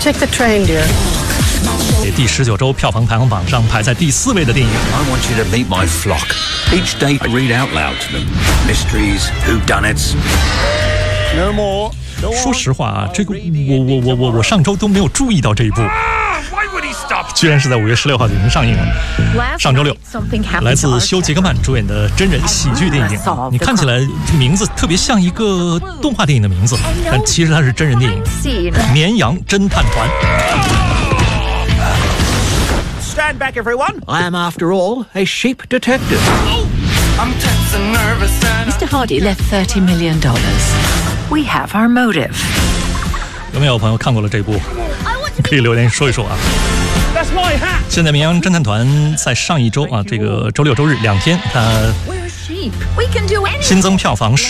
Take the train, dear. 第19周票房排行榜上排在第4位的电影。 I want you to meet my flock. Each day I read out loud to them mysteries, whodunits. No more. 说实话啊，这个我上周都没有注意到这一部，居然是在5月16号就已经上映了。上周六，来自休·杰克曼主演的真人喜剧电影，你看起来名字特别像一个动画电影的名字，但其实它是真人电影《绵羊侦探团》。 Stand back, everyone. I am, after all, a sheep detective. I'm tense and nervous and Mr. Hardy left $30 million. We have our motive. 有没有朋友看过了这部？可以留言说一说啊。 That's my hat. 现在《绵羊侦探团》在上一周啊，这个周六周日2天，它 We're a sheep. We can do anything. 新增票房